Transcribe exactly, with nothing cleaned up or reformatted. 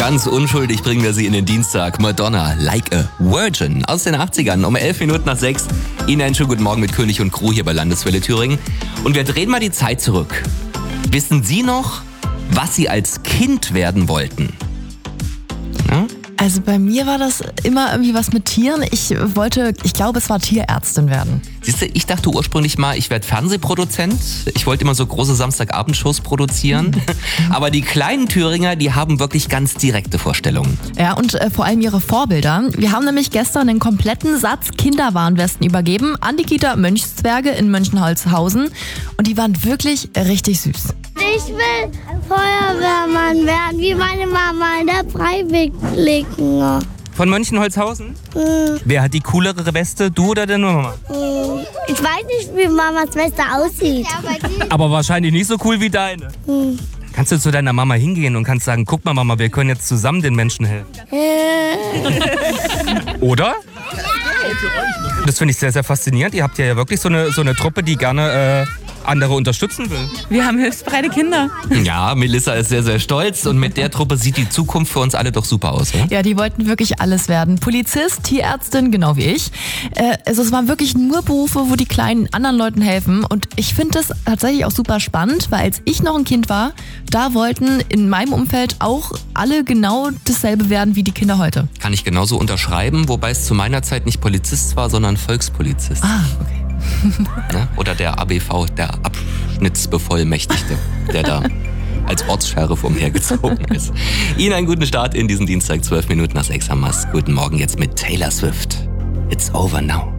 Ganz unschuldig bringen wir sie in den Dienstag. Madonna, Like a Virgin aus den achtzigern um elf Minuten nach sechs. Ihnen einen schönen guten Morgen mit König und Crew hier bei Landeswelle Thüringen. Und wir drehen mal die Zeit zurück. Wissen Sie noch, was Sie als Kind werden wollten? Ja? Also bei mir war das immer irgendwie was mit Tieren. Ich wollte, ich glaube, es war Tierärztin werden. Siehst du, ich dachte ursprünglich mal, ich werde Fernsehproduzent. Ich wollte immer so große Samstagabendshows produzieren. Aber die kleinen Thüringer, die haben wirklich ganz direkte Vorstellungen. Ja, und äh, vor allem ihre Vorbilder. Wir haben nämlich gestern einen kompletten Satz Kinderwarnwesten übergeben an die Kita Mönchszwerge in Mönchholzhausen. Und die waren wirklich richtig süß. Ich will Feuerwehrmann werden, wie meine Mama in der Freiwilligen. Von Mönchholzhausen? Hm. Wer hat die coolere Weste, du oder deine Mama? Hm. Ich weiß nicht, wie Mamas Weste aussieht. Aber wahrscheinlich nicht so cool wie deine. Hm. Kannst du zu deiner Mama hingehen und kannst sagen, guck mal Mama, wir können jetzt zusammen den Menschen helfen. Oder? Das finde ich sehr, sehr faszinierend. Ihr habt ja wirklich so eine, so eine Truppe, die gerne äh, andere unterstützen will. Wir haben hilfsbereite Kinder. Ja, Melissa ist sehr, sehr stolz und mit der Truppe sieht die Zukunft für uns alle doch super aus, oder? Ja, die wollten wirklich alles werden. Polizist, Tierärztin, genau wie ich. Äh, also es waren wirklich nur Berufe, wo die kleinen anderen Leuten helfen. Und ich finde das tatsächlich auch super spannend, weil als ich noch ein Kind war, da wollten in meinem Umfeld auch alle genau dasselbe werden wie die Kinder heute. Kann ich genauso unterschreiben, wobei es zu meiner Zeit nicht Polizist war, sondern Volkspolizist. Ah, okay. Ne? Oder der A B V, der Abschnittsbevollmächtigte, der da als Ortssheriff umhergezogen ist. Ihnen einen guten Start in diesen Dienstag, zwölf Minuten nach sechs haben wir's. Guten Morgen jetzt mit Taylor Swift. It's over now.